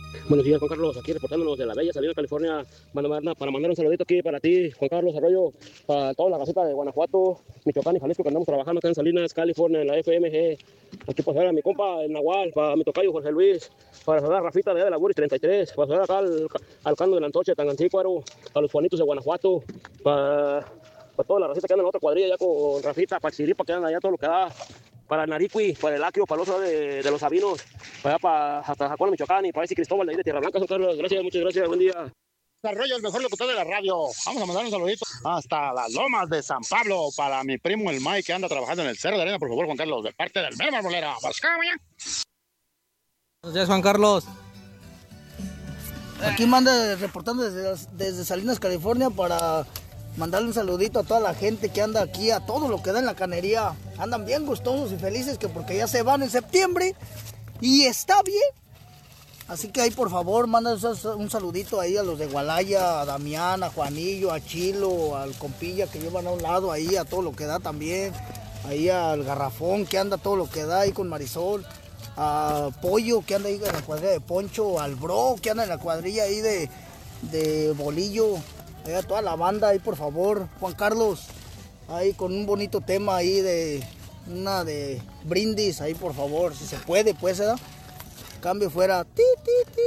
Buenos días, Juan Carlos, aquí reportándonos de la bella Salinas, California, para mandar un saludito aquí para ti, Juan Carlos Arroyo, para toda la casita de Guanajuato, Michoacán y Jalisco que andamos trabajando acá en Salinas, California, en la FMG. Aquí para saludar a mi compa, el Nahual, para mi tocayo Jorge Luis, para saludar a Rafita de allá de la Guris 33, para saludar acá al Cando de la Antoche, Tangancícuaro, a los Juanitos de Guanajuato, para toda la racita que anda en la otra cuadrilla, ya con Rafita, para Chiripa que anda allá todo lo que da, para Nariqui, para el Acrio, para el oso de los Sabinos, para allá, para hasta Jacona, Michoacán, y para ese Cristóbal de ahí de Tierra Blanca, San Carlos. Gracias, muchas gracias, buen día. Arroyo, el mejor locutor de la radio. Vamos a mandar un saludito hasta las Lomas de San Pablo para mi primo el Mike que anda trabajando en el Cerro de Arena, por favor, Juan Carlos, de parte del Mero Marmolera. Buenos días, Juan Carlos. Aquí manda reportando desde Salinas, California, para mandarle un saludito a toda la gente que anda aquí, a todo lo que da en la canería. Andan bien gustosos y felices que porque ya se van en septiembre y está bien. Así que ahí por favor manda un saludito ahí a los de Gualaya, a Damián, a Juanillo, a Chilo, al compilla que llevan a un lado ahí, a todo lo que da también. Ahí al Garrafón que anda todo lo que da ahí con Marisol. A Pollo que anda ahí en la cuadrilla de Poncho, al Bro que anda en la cuadrilla ahí de Bolillo, ahí a toda la banda ahí por favor, Juan Carlos, ahí con un bonito tema ahí de brindis ahí por favor, si se puede pues, cambio fuera, ti, ti, ti.